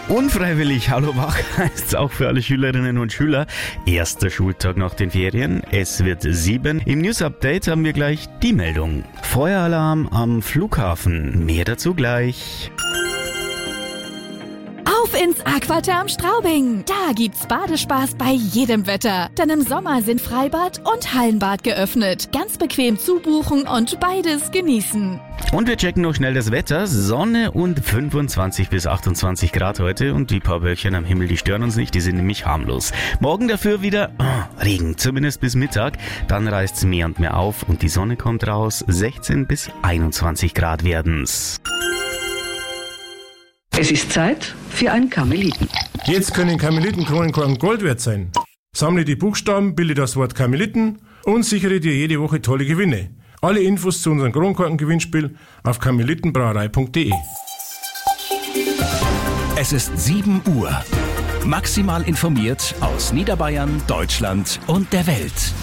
Unfreiwillig Hallo wach heißt es auch für alle Schülerinnen und Schüler. Erster Schultag nach den Ferien. Es wird 7. Im News-Update haben wir gleich die Meldung. Feueralarm am Flughafen. Mehr dazu gleich. Auf ins Aquatherm Straubing. Da gibt's Badespaß bei jedem Wetter. Denn im Sommer sind Freibad und Hallenbad geöffnet. Ganz bequem zubuchen und beides genießen. Und wir checken noch schnell das Wetter. Sonne und 25 bis 28 Grad heute. Und die paar Wölkchen am Himmel, die stören uns nicht. Die sind nämlich harmlos. Morgen dafür wieder Regen, zumindest bis Mittag. Dann reißt's mehr und mehr auf und die Sonne kommt raus. 16 bis 21 Grad werden's. Es ist Zeit für ein Karmeliten. Jetzt können Karmelitenkronenkorken Gold wert sein. Sammle die Buchstaben, bilde das Wort Karmeliten und sichere dir jede Woche tolle Gewinne. Alle Infos zu unserem Kronkorken-Gewinnspiel auf karmelitenbrauerei.de. Es ist 7 Uhr. Maximal informiert aus Niederbayern, Deutschland und der Welt.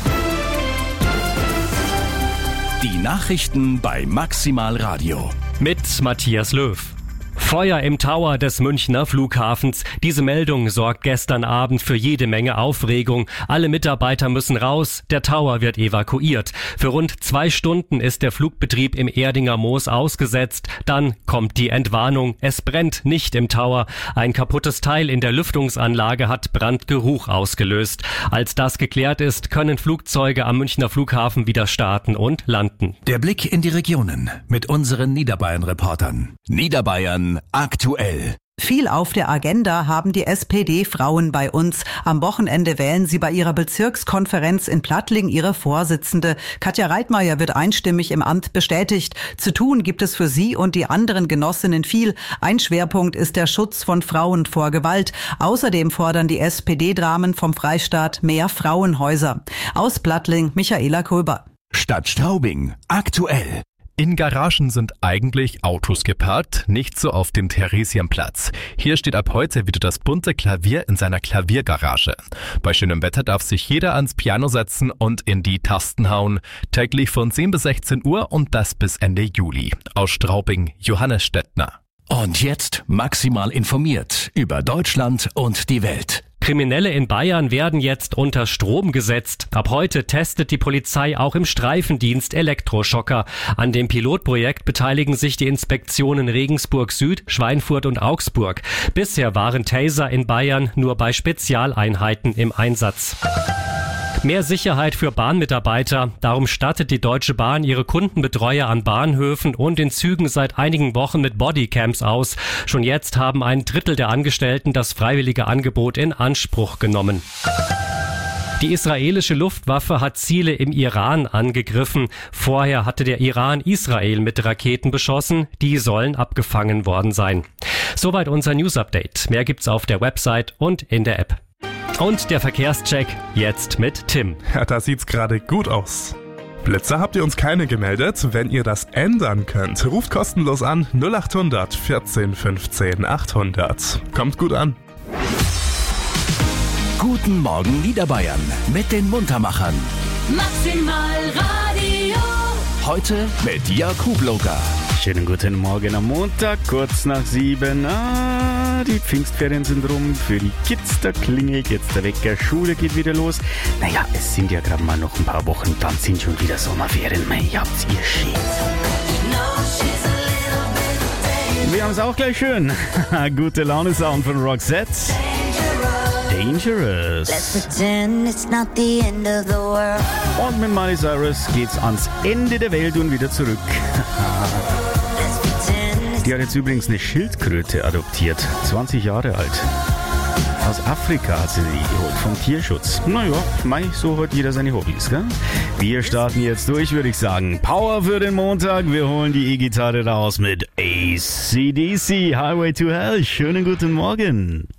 Die Nachrichten bei Maximal Radio. Mit Matthias Löw. Feuer im Tower des Münchner Flughafens. Diese Meldung sorgt gestern Abend für jede Menge Aufregung. Alle Mitarbeiter müssen raus. Der Tower wird evakuiert. Für rund 2 Stunden ist der Flugbetrieb im Erdinger Moos ausgesetzt. Dann kommt die Entwarnung. Es brennt nicht im Tower. Ein kaputtes Teil in der Lüftungsanlage hat Brandgeruch ausgelöst. Als das geklärt ist, können Flugzeuge am Münchner Flughafen wieder starten und landen. Der Blick in die Regionen mit unseren Niederbayern-Reportern. Niederbayern aktuell. Viel auf der Agenda haben die SPD-Frauen bei uns. Am Wochenende wählen sie bei ihrer Bezirkskonferenz in Plattling ihre Vorsitzende. Katja Reitmeier wird einstimmig im Amt bestätigt. Zu tun gibt es für sie und die anderen Genossinnen viel. Ein Schwerpunkt ist der Schutz von Frauen vor Gewalt. Außerdem fordern die SPD-Dramen vom Freistaat mehr Frauenhäuser. Aus Plattling, Michaela Kulber. Stadt Straubing aktuell. In Garagen sind eigentlich Autos geparkt, nicht so auf dem Theresienplatz. Hier steht ab heute wieder das bunte Klavier in seiner Klaviergarage. Bei schönem Wetter darf sich jeder ans Piano setzen und in die Tasten hauen. Täglich von 10 bis 16 Uhr und das bis Ende Juli. Aus Straubing, Johannes Stettner. Und jetzt maximal informiert über Deutschland und die Welt. Kriminelle in Bayern werden jetzt unter Strom gesetzt. Ab heute testet die Polizei auch im Streifendienst Elektroschocker. An dem Pilotprojekt beteiligen sich die Inspektionen Regensburg Süd, Schweinfurt und Augsburg. Bisher waren Taser in Bayern nur bei Spezialeinheiten im Einsatz. Mehr Sicherheit für Bahnmitarbeiter. Darum stattet die Deutsche Bahn ihre Kundenbetreuer an Bahnhöfen und in Zügen seit einigen Wochen mit Bodycams aus. Schon jetzt haben 1/3 der Angestellten das freiwillige Angebot in Anspruch genommen. Die israelische Luftwaffe hat Ziele im Iran angegriffen. Vorher hatte der Iran Israel mit Raketen beschossen. Die sollen abgefangen worden sein. Soweit unser News-Update. Mehr gibt's auf der Website und in der App. Und der Verkehrscheck jetzt mit Tim. Ja, da sieht's gerade gut aus. Blitzer habt ihr uns keine gemeldet. Wenn ihr das ändern könnt, ruft kostenlos an 0800 14 15 800. Kommt gut an. Guten Morgen Niederbayern mit den Muntermachern. Maximal Radio. Heute mit Jakub Loga. Schönen guten Morgen am Montag, kurz nach 7. Die Pfingstferien sind rum. Für die Kids, da klingelt jetzt der Wecker. Schule geht wieder los. Naja, es sind ja gerade mal noch ein paar Wochen, dann sind schon wieder Sommerferien. Ihr habt's ihr schön. Wir haben's auch gleich schön. Gute Laune Sound von Roxette. Dangerous. Let's pretend it's not the end of the world. Und mit Miley Cyrus geht's ans Ende der Welt und wieder zurück. Die hat jetzt übrigens eine Schildkröte adoptiert. 20 Jahre alt. Aus Afrika hat sie die geholt, vom Tierschutz. Naja, so hat jeder seine Hobbys, gell? Wir starten jetzt durch, würde ich sagen. Power für den Montag. Wir holen die E-Gitarre raus mit AC/DC, Highway to Hell. Schönen guten Morgen.